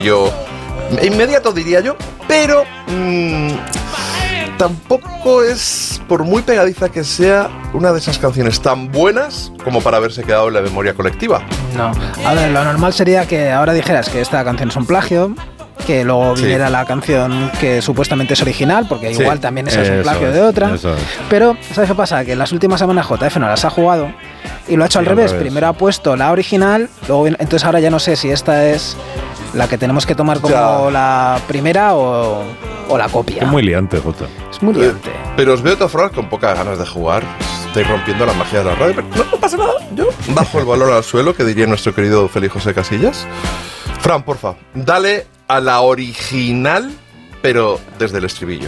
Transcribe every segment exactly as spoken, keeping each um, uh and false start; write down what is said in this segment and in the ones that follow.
Yo, inmediato diría yo, pero mmm, tampoco es, por muy pegadiza que sea, una de esas canciones tan buenas como para haberse quedado en la memoria colectiva. No, a ver, lo normal sería que ahora dijeras que esta canción es un plagio, que luego Sí. viniera la canción que supuestamente es original, porque Sí. igual también esa es un Eso plagio es, de otra. eso es. Pero, ¿sabes qué pasa? Que en las últimas semanas J F no las ha jugado y lo ha hecho Sí, al al revés. revés. Primero ha puesto la original, luego viene- entonces ahora ya no sé si esta es la que tenemos que tomar como Ya. la primera o, o la copia. Es muy liante, Jota. Es muy liante. Pero os veo de todas formas con pocas ganas de jugar. Estáis rompiendo la magia de la radio, pero no, no pasa nada. Yo bajo el valor al suelo, que diría nuestro querido Félix José Casillas. Fran, porfa, dale a la original, pero desde el estribillo.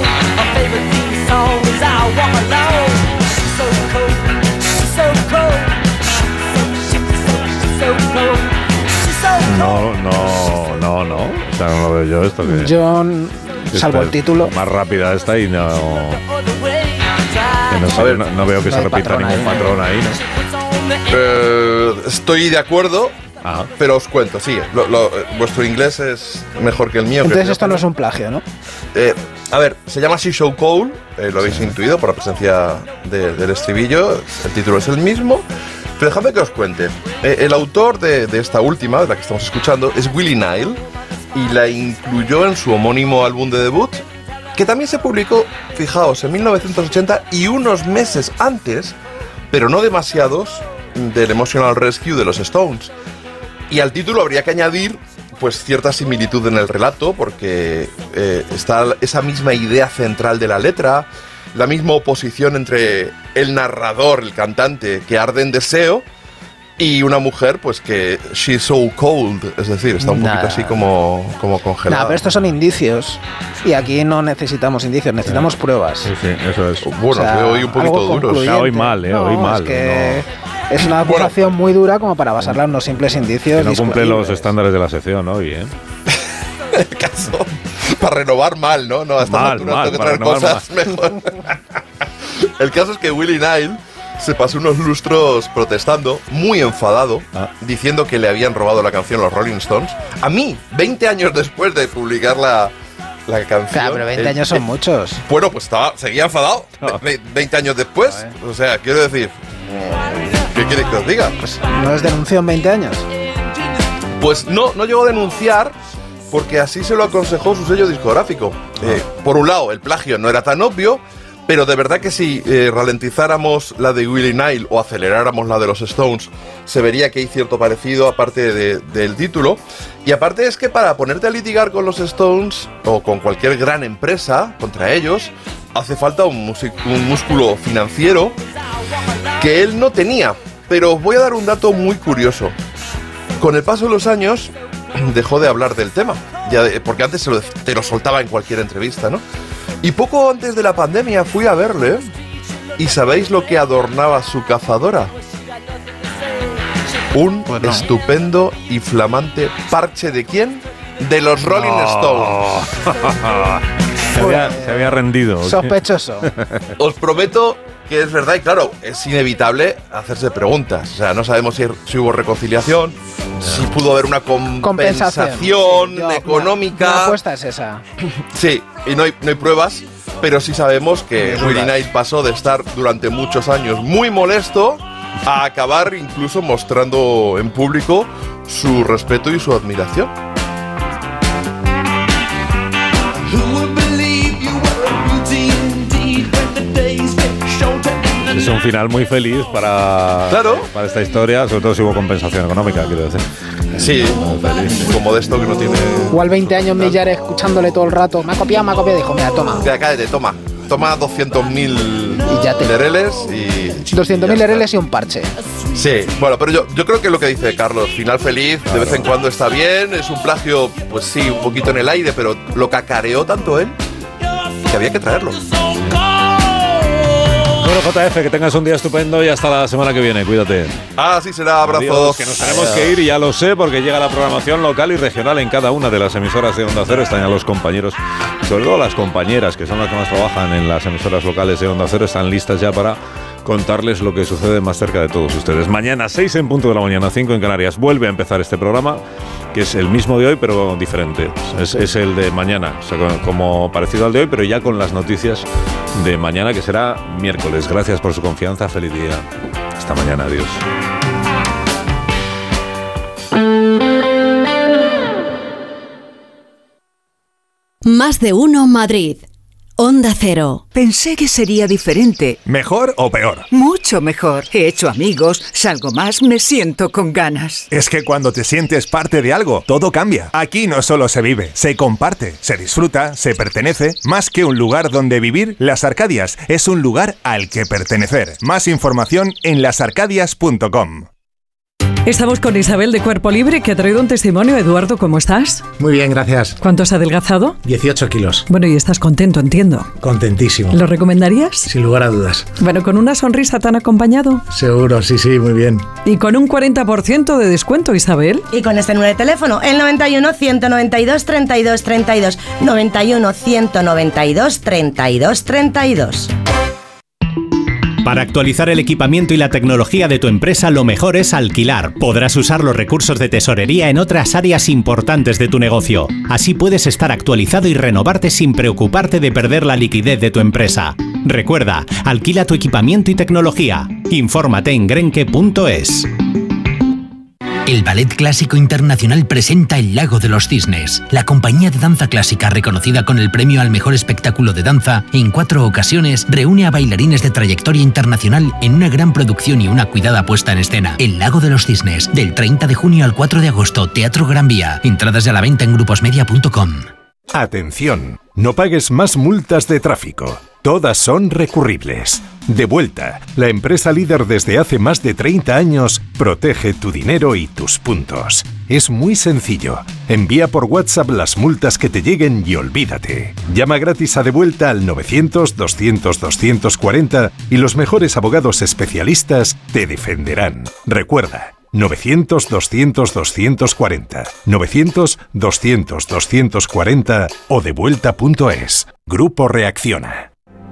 No, no, no, no. O sea, no lo veo yo esto. Que Yo, salvo el esta es título, Más rápida esta y no. que no, sé, A ver, no, no veo que no se hay repita patrón ningún ahí. patrón ahí, ¿no? Eh, estoy de acuerdo, Ah, pero os cuento, sí, lo- lo- vuestro inglés es mejor que el mío. entonces creo. esto no es un plagio, ¿no? Eh, a ver, se llama She So Cole, eh, lo habéis intuido por la presencia de- del estribillo, el título es el mismo, pero dejadme que os cuente. Eh, el autor de, de esta última, de la que estamos escuchando, es Willie Nile, y la incluyó en su homónimo álbum de debut, que también se publicó, fijaos, en mil novecientos ochenta y unos meses antes, pero no demasiados, del Emotional Rescue de los Stones. Y al título habría que añadir pues cierta similitud en el relato, porque eh, está esa misma idea central de la letra, la misma oposición entre el narrador, el cantante, que arde en deseo, y una mujer pues que she's so cold, es decir, está un Nah. poquito así como, como congelada. Nada, pero estos son indicios y aquí no necesitamos indicios, necesitamos pruebas. sí, sí, eso es. Bueno, O sea, veo hoy un poquito algo duros. concluyente. Ah, hoy mal, eh, No, hoy mal, Es que es una acusación muy dura como para basarla en unos simples indicios. Que no cumple los discutibles. estándares de la sección hoy, ¿eh? El caso, para renovar mal, ¿no? No, a estas Mal, alturas mal, tengo que para traer renovar cosas mejor. El caso es que Willie Nile se pasó unos lustros protestando, muy enfadado, Ah. diciendo que le habían robado la canción los Rolling Stones. A mí, veinte años después de publicar la, la canción. Claro, pero veinte él- años son él- muchos. Bueno, pues estaba, seguía enfadado, Ah. ve- veinte años después. O sea, quiero decir, ¿qué quieres que os diga? Pues no es denunció en veinte años. Pues no, no llegó a denunciar porque así se lo aconsejó su sello discográfico. Eh, por un lado, el plagio no era tan obvio, pero de verdad que si eh, ralentizáramos la de Willie Nile o aceleráramos la de los Stones, se vería que hay cierto parecido aparte de- del título. Y aparte es que para ponerte a litigar con los Stones o con cualquier gran empresa contra ellos, hace falta un, musi- un músculo financiero que él no tenía. Pero os voy a dar un dato muy curioso. Con el paso de los años dejó de hablar del tema, ya de- porque antes se lo- te lo soltaba en cualquier entrevista, ¿no? Y poco antes de la pandemia fui a verle y ¿sabéis lo que adornaba su cazadora? Un Pues no. estupendo y flamante parche ¿de quién? De los Rolling Stones. se, había, se había rendido. Sospechoso. Os prometo que es verdad y claro, es inevitable hacerse preguntas. O sea, no sabemos si, si hubo reconciliación, si pudo haber una compensación, Compensación. Sí, yo- económica. Mi apuesta es esa. Sí, y no hay, no hay pruebas, pero sí sabemos que Willie Nile pasó de estar durante muchos años muy molesto a acabar incluso mostrando en público su respeto y su admiración. Es un final muy feliz para, Claro. para esta historia, sobre todo si hubo compensación económica, quiero decir. Sí, como de esto que no tiene... Igual veinte años Millares escuchándole todo el rato. Me ha copiado, me ha copiado. Dijo, mira, toma. Mira, cállate, toma. Toma doscientos mil Y ya te- lereles y... doscientos mil ya está. R Ls y un parche. Sí, bueno, pero yo, yo creo que es lo que dice Carlos, final feliz, de vez en cuando está bien, es un plagio, pues sí, un poquito en el aire, pero lo cacareó tanto él que había que traerlo. Bueno, J F, que tengas un día estupendo y hasta la semana que viene. Cuídate. Ah, sí, será, abrazos. Adiós, que nos tenemos que ir y ya lo sé porque llega la programación local y regional en cada una de las emisoras de Onda Cero. Están ya los compañeros, sobre todo las compañeras, que son las que más trabajan en las emisoras locales de Onda Cero, están listas ya para contarles lo que sucede más cerca de todos ustedes. Mañana, seis en punto de la mañana, cinco en Canarias, vuelve a empezar este programa que es el mismo de hoy, pero diferente. Es, es el de mañana, o sea, como parecido al de hoy, pero ya con las noticias de mañana, que será miércoles. Gracias por su confianza, feliz día. Hasta mañana, adiós. Más de uno Madrid. Onda Cero. Pensé que sería diferente. ¿Mejor o peor? Mucho mejor. He hecho amigos, salgo más, me siento con ganas. Es que cuando te sientes parte de algo, todo cambia. Aquí no solo se vive, se comparte, se disfruta, se pertenece. Más que un lugar donde vivir, Las Arcadias es un lugar al que pertenecer. Más información en las arcadias punto com. Estamos con Isabel de Cuerpo Libre, que ha traído un testimonio. Eduardo, ¿cómo estás? Muy bien, gracias. ¿Cuánto has adelgazado? dieciocho kilos. Bueno, y estás contento, entiendo. Contentísimo. ¿Lo recomendarías? Sin lugar a dudas. Bueno, ¿con una sonrisa tan acompañado? Seguro, sí, sí, muy bien. Y con un cuarenta por ciento de descuento, Isabel. Y con este número de teléfono, el noventa y uno, ciento noventa y dos, treinta y dos, treinta y dos. noventa y uno, ciento noventa y dos, treinta y dos, treinta y dos. Para actualizar el equipamiento y la tecnología de tu empresa, lo mejor es alquilar. Podrás usar los recursos de tesorería en otras áreas importantes de tu negocio. Así puedes estar actualizado y renovarte sin preocuparte de perder la liquidez de tu empresa. Recuerda, alquila tu equipamiento y tecnología. Infórmate en grenke punto es. El Ballet Clásico Internacional presenta El Lago de los Cisnes, la compañía de danza clásica reconocida con el premio al mejor espectáculo de danza. En cuatro ocasiones reúne a bailarines de trayectoria internacional en una gran producción y una cuidada puesta en escena. El Lago de los Cisnes, del treinta de junio al cuatro de agosto, Teatro Gran Vía. Entradas a la venta en gruposmedia punto com. Atención, no pagues más multas de tráfico. Todas son recurribles. Devuelta, la empresa líder desde hace más de treinta años, protege tu dinero y tus puntos. Es muy sencillo. Envía por WhatsApp las multas que te lleguen y olvídate. Llama gratis a Devuelta al novecientos, doscientos, doscientos cuarenta y los mejores abogados especialistas te defenderán. Recuerda, novecientos, doscientos, doscientos cuarenta, novecientos, doscientos, doscientos cuarenta o devuelta punto es. Grupo Reacciona.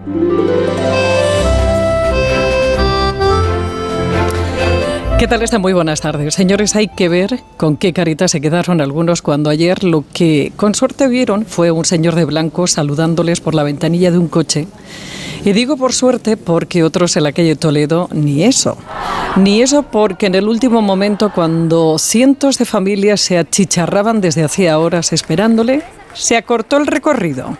¿Qué tal están? Muy buenas tardes. Señores, hay que ver con qué carita se quedaron algunos cuando ayer lo que con suerte vieron fue un señor de blanco saludándoles por la ventanilla de un coche. Y digo por suerte porque otros en la calle Toledo ni eso. Ni eso porque en el último momento, cuando cientos de familias se achicharraban desde hacía horas esperándole, se acortó el recorrido.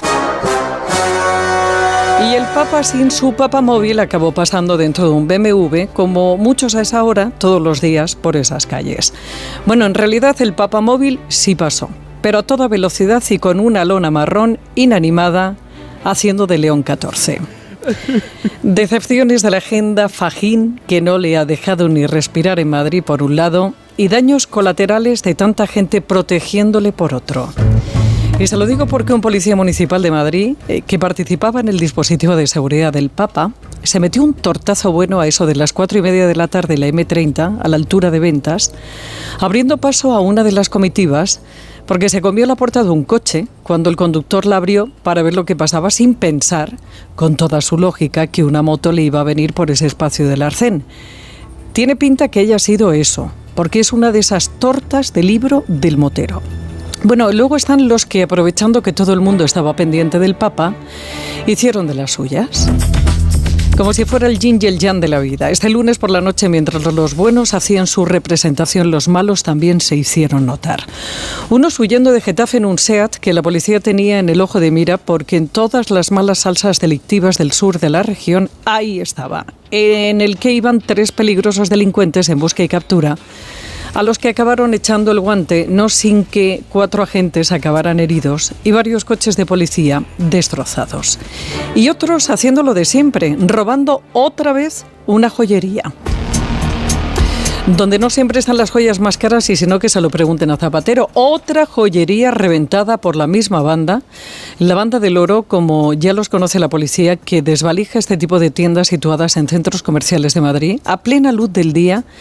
Y el Papa sin su papamóvil acabó pasando dentro de un B M W, como muchos a esa hora, todos los días, por esas calles. Bueno, en realidad el papamóvil sí pasó, pero a toda velocidad y con una lona marrón inanimada, haciendo de León catorce. Decepciones de la agenda Fajín, que no le ha dejado ni respirar en Madrid por un lado, y daños colaterales de tanta gente protegiéndole por otro. Y se lo digo porque un policía municipal de Madrid, eh, que participaba en el dispositivo de seguridad del Papa, se metió un tortazo bueno a eso de las cuatro y media de la tarde en la eme treinta, a la altura de Ventas, abriendo paso a una de las comitivas, porque se comió la puerta de un coche cuando el conductor la abrió para ver lo que pasaba, sin pensar, con toda su lógica, que una moto le iba a venir por ese espacio del arcén. Tiene pinta que haya sido eso, porque es una de esas tortas de libro del motero. Bueno, luego están los que, aprovechando que todo el mundo estaba pendiente del Papa, hicieron de las suyas. Como si fuera el yin y el yang de la vida. Este lunes por la noche, mientras los buenos hacían su representación, los malos también se hicieron notar. Unos huyendo de Getafe en un SEAT que la policía tenía en el ojo de mira, porque en todas las malas salsas delictivas del sur de la región, ahí estaba, en el que iban tres peligrosos delincuentes en busca y captura, a los que acabaron echando el guante, no sin que cuatro agentes acabaran heridos y varios coches de policía destrozados. Y otros haciéndolo de siempre, robando otra vez una joyería. Donde no siempre están las joyas más caras, y sino que se lo pregunten a Zapatero. Otra joyería reventada por la misma banda, la Banda del Oro, como ya los conoce la policía, que desvalija este tipo de tiendas situadas en centros comerciales de Madrid a plena luz del día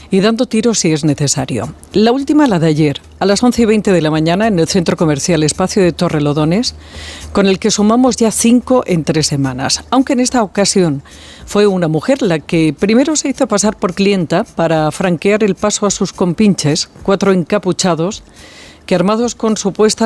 y dando tiros si es necesario. La última, la de ayer, a las once y veinte de la mañana en el centro comercial Espacio de Torrelodones, con el que sumamos ya cinco en tres semanas, aunque en esta ocasión fue una mujer la que primero se hizo pasar por clienta para franquear el paso a sus compinches, cuatro encapuchados, que armados con supuestas